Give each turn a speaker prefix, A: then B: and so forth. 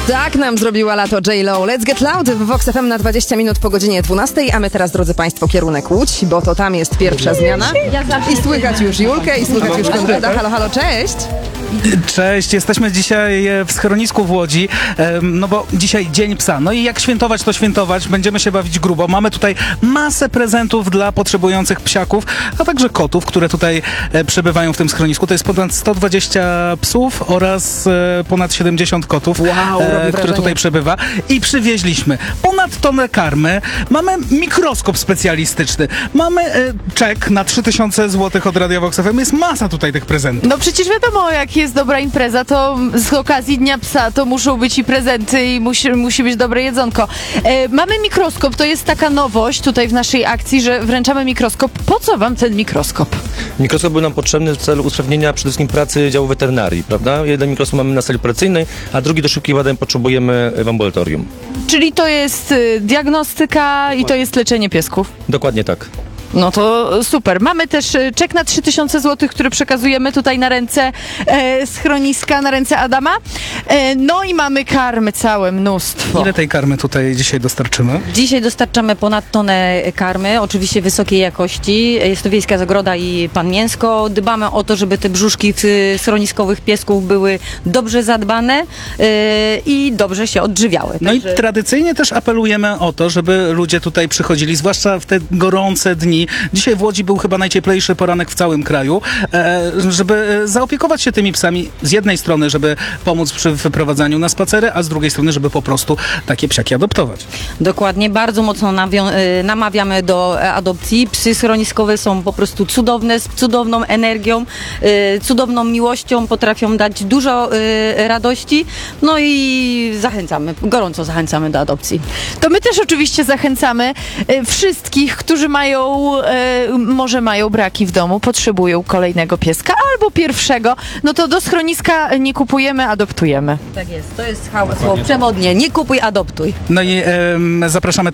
A: Tak nam zrobiła lato J.Lo. Let's get loud w Vox FM na 20 minut po godzinie 12, a my teraz, drodzy Państwo, kierunek Łódź, bo to tam jest pierwsza zmiana. I słychać już Julkę, i słychać już Konrada. Halo, halo, cześć!
B: Cześć, jesteśmy dzisiaj w schronisku w Łodzi, no bo dzisiaj Dzień Psa. No i jak świętować, to świętować, będziemy się bawić grubo. Mamy tutaj masę prezentów dla potrzebujących psiaków, a także kotów, które tutaj przebywają w tym schronisku. To jest ponad 120 psów oraz ponad 70 kotów, które tutaj przebywa. I przywieźliśmy ponad tonę karmy, mamy mikroskop specjalistyczny, mamy czek na 3000 zł od Radia Vox FM. Jest masa tutaj tych prezentów.
C: No przecież wiadomo, jak jest dobra impreza, to z okazji Dnia Psa to muszą być i prezenty i musi być dobre jedzonko. Mamy mikroskop, to jest taka nowość tutaj w naszej akcji, że wręczamy mikroskop. Po co wam ten mikroskop?
D: Mikroskop był nam potrzebny w celu usprawnienia przede wszystkim pracy działu weterynarii, prawda? Jeden mikroskop mamy na sali operacyjnej, a drugi do szybkich badań potrzebujemy w ambulatorium.
C: Czyli to jest diagnostyka i to jest leczenie piesków.
D: Dokładnie tak.
C: No to super. Mamy też czek na 3000 zł, który przekazujemy tutaj na ręce schroniska, na ręce Adama. No i mamy karmy całe mnóstwo.
B: Ile tej karmy tutaj dzisiaj dostarczymy?
E: Dzisiaj dostarczamy ponad tonę karmy, oczywiście wysokiej jakości. Jest to Wiejska Zagroda i Pan Mięsko. Dbamy o to, żeby te brzuszki schroniskowych piesków były dobrze zadbane i dobrze się odżywiały.
B: No i tradycyjnie też apelujemy o to, żeby ludzie tutaj przychodzili, zwłaszcza w te gorące dni. Dzisiaj w Łodzi był chyba najcieplejszy poranek w całym kraju, żeby zaopiekować się tymi psami. Z jednej strony, żeby pomóc przy wyprowadzaniu na spacery, a z drugiej strony, żeby po prostu takie psiaki adoptować.
E: Dokładnie, bardzo mocno namawiamy do adopcji. Psy schroniskowe są po prostu cudowne, z cudowną energią, cudowną miłością, potrafią dać dużo radości. No i gorąco zachęcamy do adopcji.
C: To my też oczywiście zachęcamy wszystkich, którzy może mają braki w domu, potrzebują kolejnego pieska albo pierwszego, no to do schroniska nie kupujemy, adoptujemy.
E: Tak jest, to jest hasło przewodnie. Nie kupuj, adoptuj.
B: No i zapraszamy